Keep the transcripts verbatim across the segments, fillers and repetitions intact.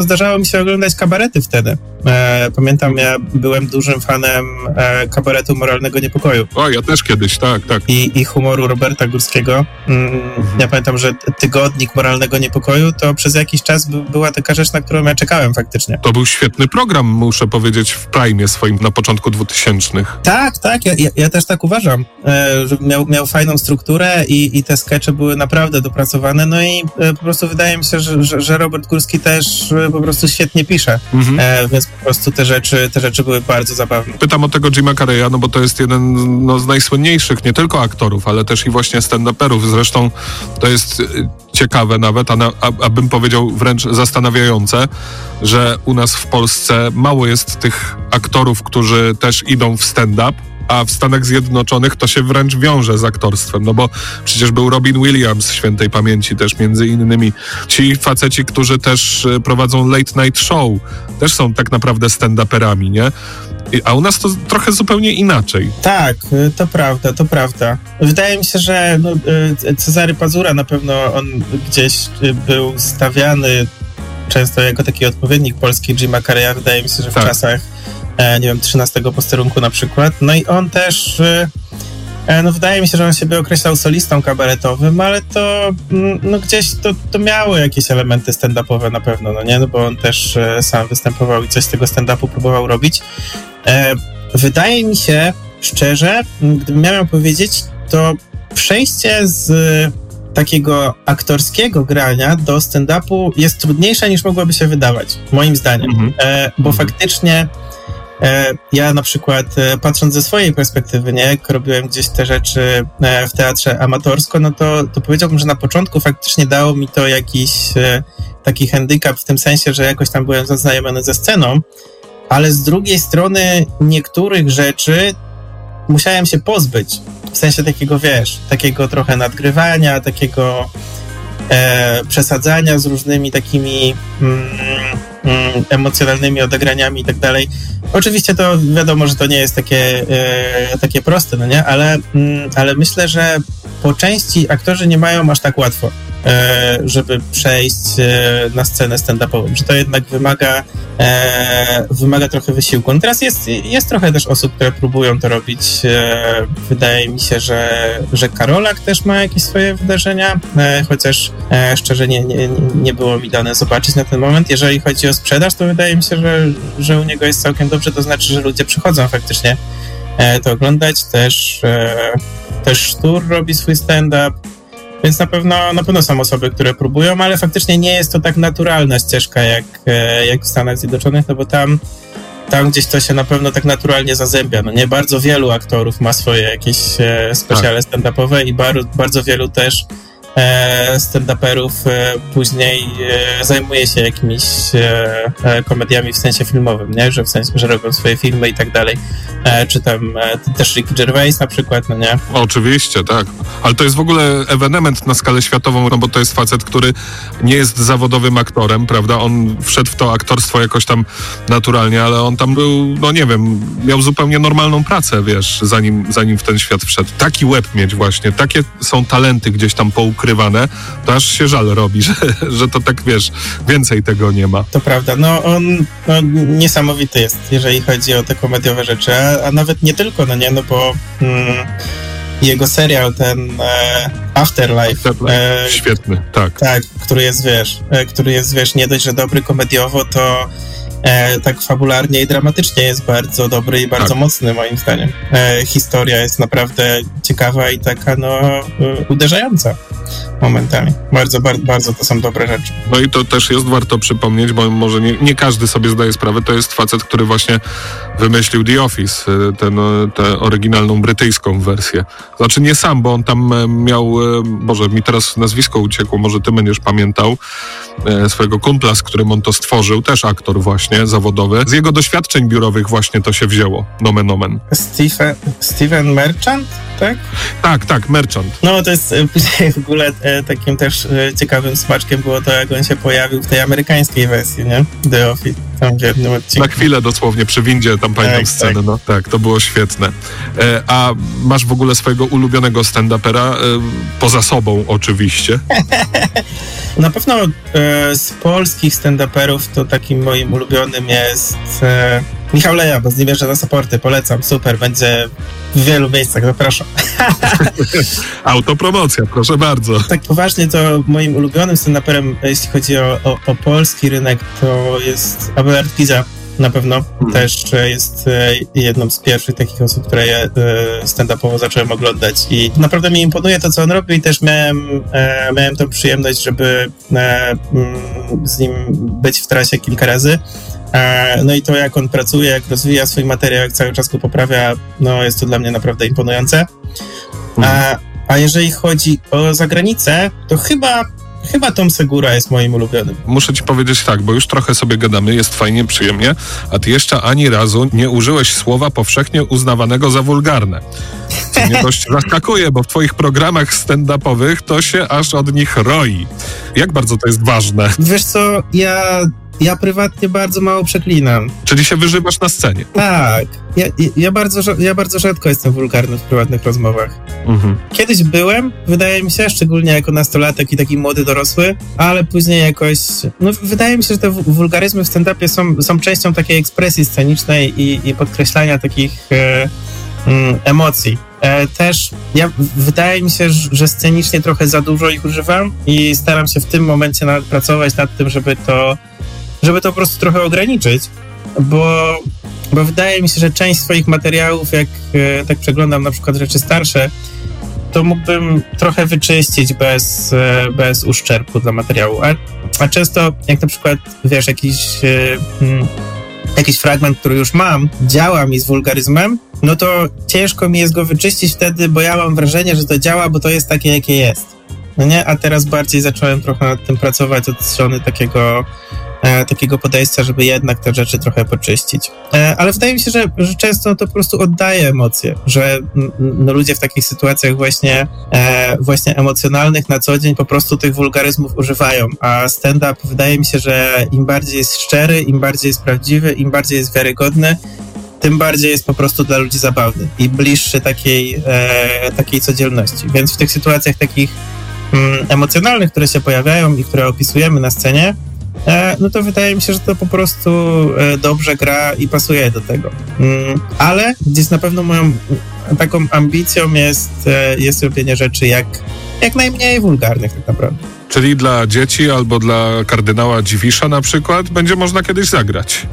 Zdarzało mi się oglądać kabarety wtedy. E, pamiętam, ja byłem dużym fanem e, kabaretu Moralnego Niepokoju. O, ja też kiedyś, tak, tak. I, i humoru Roberta Górskiego. Mm, mhm. Ja pamiętam, że Tygodnik Moralnego Niepokoju to przez jakiś czas by, była taka rzecz, na którą ja czekałem faktycznie. To był świetny program, muszę powiedzieć, w prime swoim na początku dwutysięcznych. Tak, tak, ja, ja, ja też tak uważam, e, że miał, miał fajną strukturę i, i te skecze były naprawdę dopracowane, no i e, po prostu wydaje mi się, że, że, że Robert Górski też e, po prostu świetnie pisze, mhm. e, więc po prostu te rzeczy, te rzeczy były bardzo zabawne. Pytam o tego Jima Carreya, no bo to jest jeden no, z najsłynniejszych nie tylko aktorów, ale też i właśnie stand-uperów. Zresztą to jest ciekawe nawet, a, na, a, a bym powiedział wręcz zastanawiające, że u nas w Polsce mało jest tych aktorów, którzy też idą w stand-up, a w Stanach Zjednoczonych to się wręcz wiąże z aktorstwem, no bo przecież był Robin Williams, świętej pamięci też między innymi. Ci faceci, którzy też prowadzą late night show, też są tak naprawdę stand-uperami, nie? A u nas to trochę zupełnie inaczej. Tak, to prawda, to prawda. Wydaje mi się, że no, Cezary Pazura na pewno on gdzieś był stawiany często jako taki odpowiednik polski Jima Carreya. Wydaje mi się, że w tak. czasach nie wiem, trzynastego posterunku na przykład. No i on też, no wydaje mi się, że on siebie określał solistą kabaretowym, ale to no gdzieś to, to miało jakieś elementy stand-upowe na pewno, no nie? No bo on też sam występował i coś z tego stand-upu próbował robić. Wydaje mi się, szczerze, gdybym miał powiedzieć, to przejście z takiego aktorskiego grania do stand-upu jest trudniejsze niż mogłoby się wydawać, moim zdaniem. Mhm. Bo mhm. faktycznie ja na przykład, patrząc ze swojej perspektywy, nie, jak robiłem gdzieś te rzeczy w teatrze amatorsko, no to, to powiedziałbym, że na początku faktycznie dało mi to jakiś taki handicap w tym sensie, że jakoś tam byłem zaznajomiony ze sceną, ale z drugiej strony niektórych rzeczy musiałem się pozbyć. W sensie takiego, wiesz, takiego trochę nadgrywania, takiego e, przesadzania z różnymi takimi mm, mm, emocjonalnymi odegraniami i tak dalej. Oczywiście to wiadomo, że to nie jest takie, e, takie proste, no nie? Ale, mm, ale myślę, że po części aktorzy nie mają aż tak łatwo, e, żeby przejść e, na scenę stand-upową, że to jednak wymaga e, wymaga trochę wysiłku. No teraz jest, jest trochę też osób, które próbują to robić. E, wydaje mi się, że, że Karolak też ma jakieś swoje wydarzenia, e, chociaż e, szczerze nie, nie, nie było mi dane zobaczyć na ten moment. Jeżeli chodzi o sprzedaż, to wydaje mi się, że, że u niego jest całkiem dobrze, to znaczy, że ludzie przychodzą faktycznie e, to oglądać. Też, e, też Sztur robi swój stand-up. Więc na pewno, na pewno są osoby, które próbują, ale faktycznie nie jest to tak naturalna ścieżka jak, jak w Stanach Zjednoczonych, no bo tam, tam gdzieś to się na pewno tak naturalnie zazębia. No nie bardzo wielu aktorów ma swoje jakieś specjale stand-upowe i bar, bardzo wielu też e, stand-uperów e, później e, zajmuje się jakimiś e, komediami w sensie filmowym, nie? Że w sensie, że robią swoje filmy i tak dalej. E, czy tam e, też Ricky Gervais na przykład, no nie? Oczywiście, tak. Ale to jest w ogóle ewenement na skalę światową, no bo to jest facet, który nie jest zawodowym aktorem, prawda? On wszedł w to aktorstwo jakoś tam naturalnie, ale on tam był, no nie wiem, miał zupełnie normalną pracę, wiesz, zanim, zanim w ten świat wszedł. Taki łeb mieć właśnie, takie są talenty gdzieś tam poukrywane, to aż się żal robi, że, że to tak, wiesz, więcej tego nie ma. To prawda, no on no, niesamowity jest, jeżeli chodzi o te komediowe rzeczy, a, a nawet nie tylko, no nie, no bo mm, jego serial, ten e, Afterlife, Afterlife. E, świetny, tak. Tak, który jest, wiesz, e, który jest, wiesz, nie dość, że dobry komediowo, to e, tak fabularnie i dramatycznie jest bardzo dobry i bardzo tak. mocny, moim zdaniem. E, historia jest naprawdę ciekawa i taka, no, e, uderzająca momentami. Bardzo, bardzo, bardzo to są dobre rzeczy. No i to też jest warto przypomnieć, bo może nie, nie każdy sobie zdaje sprawę, to jest facet, który właśnie wymyślił The Office, ten, tę oryginalną brytyjską wersję. Znaczy nie sam, bo on tam miał, Boże, mi teraz nazwisko uciekło, może ty będziesz pamiętał, swojego kumpla, z którym on to stworzył, też aktor właśnie, zawodowy. Z jego doświadczeń biurowych właśnie to się wzięło, nomen omen. Stephen, Steven Merchant, tak? Tak, tak, Merchant. No to jest później w ogóle e, takim też e, ciekawym smaczkiem było to, jak on się pojawił w tej amerykańskiej wersji, nie? The Office, tam w jednym odcinku. Na chwilę dosłownie przy windzie, tam pamiętam tak, scenę, tak. no tak, to było świetne. E, a masz w ogóle swojego ulubionego stand-upera, e, poza sobą oczywiście? Na pewno e, z polskich stand-uperów to takim moim ulubionym jest e, Michał Leja, bo z nim jeżdżę na supporty, polecam, super, będzie w wielu miejscach, zapraszam. Autopromocja, proszę bardzo. Tak poważnie to moim ulubionym stand-uperem, jeśli chodzi o, o, o polski rynek, to jest Abelard Giza. Na pewno hmm. też jest jedną z pierwszych takich osób, które ja stand-upowo zacząłem oglądać i naprawdę mi imponuje to, co on robi i też miałem, miałem tą przyjemność, żeby z nim być w trasie kilka razy. No i to, jak on pracuje, jak rozwija swój materiał, jak cały czas go poprawia, no jest to dla mnie naprawdę imponujące. Hmm. A, a jeżeli chodzi o zagranicę, to chyba Chyba Tom Segura jest moim ulubionym. Muszę ci powiedzieć tak, bo już trochę sobie gadamy, jest fajnie, przyjemnie, a ty jeszcze ani razu nie użyłeś słowa powszechnie uznawanego za wulgarne. Co mnie dość zaskakuje, bo w twoich programach stand-upowych to się aż od nich roi. Jak bardzo to jest ważne? Wiesz co, ja... Ja prywatnie bardzo mało przeklinam. Czyli się wyżywasz na scenie. Tak. Ja, ja, bardzo, ja bardzo rzadko jestem wulgarny w prywatnych rozmowach. Mhm. Kiedyś byłem, wydaje mi się, szczególnie jako nastolatek i taki młody dorosły, ale później jakoś... No, wydaje mi się, że te wulgaryzmy w stand-upie są, są częścią takiej ekspresji scenicznej i, i podkreślania takich e, mm, emocji. E, też ja, wydaje mi się, że scenicznie trochę za dużo ich używam i staram się w tym momencie nad, pracować nad tym, żeby to żeby to po prostu trochę ograniczyć, bo, bo wydaje mi się, że część swoich materiałów, jak e, tak przeglądam na przykład rzeczy starsze, to mógłbym trochę wyczyścić bez, e, bez uszczerbku dla materiału. A, a często, jak na przykład, wiesz, jakiś, e, m, jakiś fragment, który już mam, działa mi z wulgaryzmem, no to ciężko mi jest go wyczyścić wtedy, bo ja mam wrażenie, że to działa, bo to jest takie, jakie jest. No nie? A teraz bardziej zacząłem trochę nad tym pracować od strony takiego E, takiego podejścia, żeby jednak te rzeczy trochę poczyścić. E, ale wydaje mi się, że, że często to po prostu oddaje emocje, że n, no, ludzie w takich sytuacjach właśnie, e, właśnie emocjonalnych na co dzień po prostu tych wulgaryzmów używają, a stand-up wydaje mi się, że im bardziej jest szczery, im bardziej jest prawdziwy, im bardziej jest wiarygodny, tym bardziej jest po prostu dla ludzi zabawny i bliższy takiej, e, takiej codzienności. Więc w tych sytuacjach takich mm, emocjonalnych, które się pojawiają i które opisujemy na scenie, no to wydaje mi się, że to po prostu dobrze gra i pasuje do tego. Ale gdzieś na pewno moją taką ambicją jest, jest robienie rzeczy jak, jak najmniej wulgarnych tak naprawdę. Czyli dla dzieci albo dla kardynała Dziwisza na przykład będzie można kiedyś zagrać.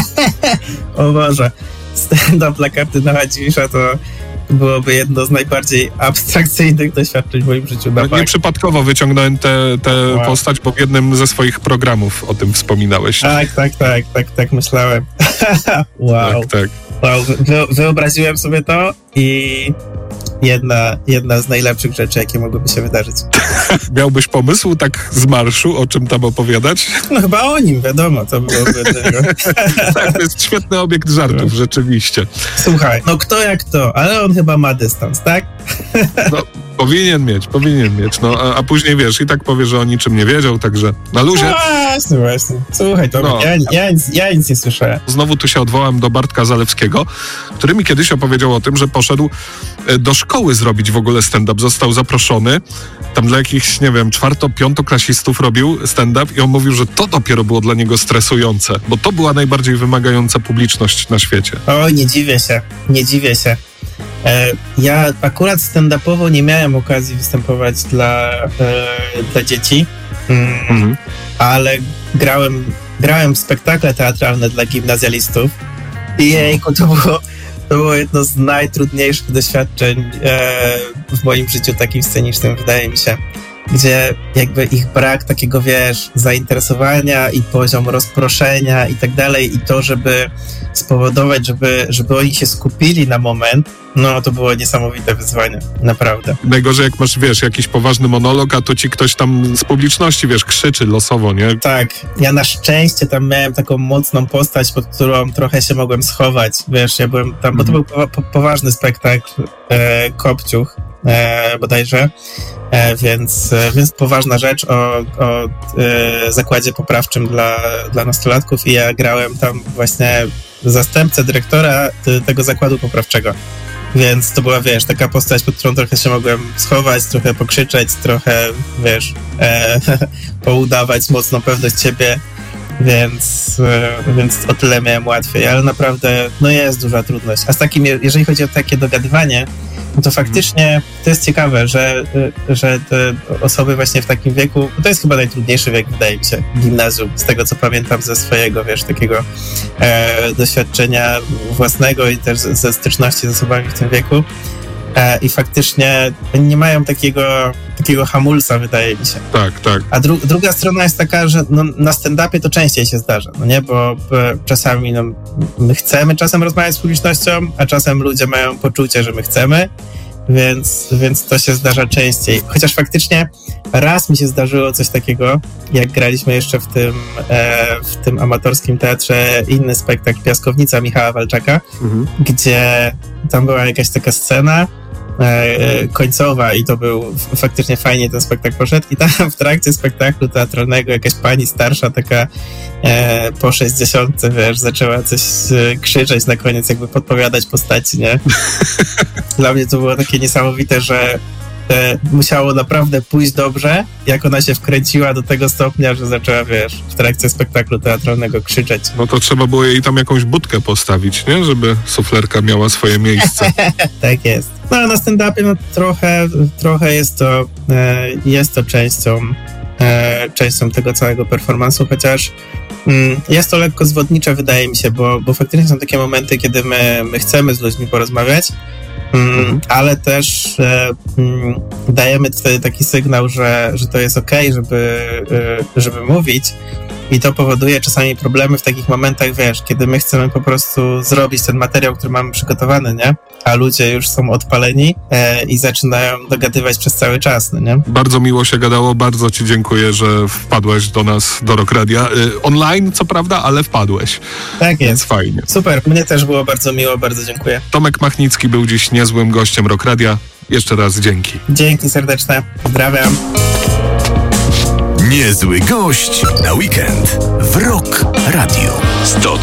O Boże, stand-up dla kardynała Dziwisza to byłoby jedno z najbardziej abstrakcyjnych doświadczeń w moim życiu. No, nieprzypadkowo wyciągnąłem tę wow. postać, bo w jednym ze swoich programów o tym wspominałeś. Tak, tak, tak, tak, tak myślałem. Wow. Tak, tak. Wow. Wy, wyobraziłem sobie to i jedna, jedna z najlepszych rzeczy, jakie mogłyby się wydarzyć. Miałbyś pomysł tak z marszu, o czym tam opowiadać? No chyba o nim, wiadomo, to byłoby tego. Tak, to jest świetny obiekt żartów, rzeczywiście. Słuchaj, no kto jak to, ale on chyba ma dystans, tak? No, powinien mieć, powinien mieć, no a, a później wiesz, i tak powie, że o niczym nie wiedział, także na luzie. No właśnie, właśnie. Słuchaj, to no. ja, ja, nic, ja nic nie słyszałem. Znowu tu się odwołam do Bartka Zalewskiego, który mi kiedyś opowiedział o tym, że poszedł do szkoły zrobić w ogóle stand-up. Został zaproszony, tam dla jakichś, nie wiem, czwarto-piątoklasistów robił stand-up i on mówił, że to dopiero było dla niego stresujące, bo to była najbardziej wymagająca publiczność na świecie. O, nie dziwię się, nie dziwię się. Ja akurat stand-upowo nie miałem okazji występować dla, e, dla dzieci, mm, mhm. ale grałem, grałem w spektakle teatralne dla gimnazjalistów i jejku, to było, to było jedno z najtrudniejszych doświadczeń e, w moim życiu takim scenicznym, wydaje mi się, gdzie jakby ich brak takiego, wiesz, zainteresowania i poziom rozproszenia i tak dalej i to, żeby spowodować, żeby, żeby oni się skupili na moment, no to było niesamowite wyzwanie, naprawdę. Najgorzej jak masz, wiesz, jakiś poważny monolog, a to ci ktoś tam z publiczności, wiesz, krzyczy losowo, nie? Tak, ja na szczęście tam miałem taką mocną postać, pod którą trochę się mogłem schować, wiesz, ja byłem tam, bo to był po, po, poważny spektakl, e, Kopciuch, e, bodajże, e, więc, e, więc poważna rzecz o, o e, zakładzie poprawczym dla, dla nastolatków i ja grałem tam właśnie zastępcę dyrektora t- tego zakładu poprawczego. Więc to była, wiesz, taka postać, pod którą trochę się mogłem schować, trochę pokrzyczeć, trochę, wiesz, e, poudawać mocną pewność siebie, więc, e, więc o tyle miałem łatwiej, ale naprawdę, no jest duża trudność. A z takim, jeżeli chodzi o takie dogadywanie, no to faktycznie to jest ciekawe, że, że te osoby właśnie w takim wieku, to jest chyba najtrudniejszy wiek, wydaje mi się, gimnazjum, z tego co pamiętam ze swojego, wiesz, takiego e, doświadczenia własnego i też ze styczności z osobami w tym wieku. E, I faktycznie nie mają takiego, takiego hamulca, wydaje mi się. Tak, tak. A dru- druga strona jest taka, że no, na stand-upie to częściej się zdarza, no nie? Bo, bo czasami no, my chcemy czasem rozmawiać z publicznością, a czasem ludzie mają poczucie, że my chcemy, więc, więc to się zdarza częściej. Chociaż faktycznie raz mi się zdarzyło coś takiego, jak graliśmy jeszcze w tym, e, w tym amatorskim teatrze inny spektakl Piaskownica Michała Walczaka, mhm. gdzie tam była jakaś taka scena e, końcowa i to był faktycznie fajnie ten spektakl poszedł i tam w trakcie spektaklu teatralnego jakaś pani starsza taka e, po sześćdziesiątce, wiesz, zaczęła coś e, krzyczeć na koniec, jakby podpowiadać postaci, nie? Dla mnie to było takie niesamowite, że e, musiało naprawdę pójść dobrze, jak ona się wkręciła do tego stopnia, że zaczęła, wiesz, w trakcie spektaklu teatralnego krzyczeć. No to trzeba było jej tam jakąś budkę postawić, nie? Żeby suflerka miała swoje miejsce. Tak jest. No a na stand-upie no, trochę, trochę jest to, e, jest to częścią, e, częścią tego całego performance'u, chociaż mm, jest to lekko zwodnicze, wydaje mi się, bo, bo faktycznie są takie momenty, kiedy my, my chcemy z ludźmi porozmawiać, mm, mhm. ale też e, mm, dajemy wtedy taki sygnał, że, że to jest okej, żeby, e, żeby mówić. I to powoduje czasami problemy w takich momentach, wiesz, kiedy my chcemy po prostu zrobić ten materiał, który mamy przygotowany, nie? A ludzie już są odpaleni e, i zaczynają dogadywać przez cały czas, no nie? Bardzo miło się gadało, bardzo ci dziękuję, że wpadłeś do nas, do Rock Radia. Y, online, co prawda, ale wpadłeś. Tak jest. Więc fajnie. Super, mnie też było bardzo miło, bardzo dziękuję. Tomek Machnicki był dziś niezłym gościem Rock Radia. Jeszcze raz dzięki. Dzięki serdeczne. Pozdrawiam. Niezły gość na weekend w Rock Radio. sto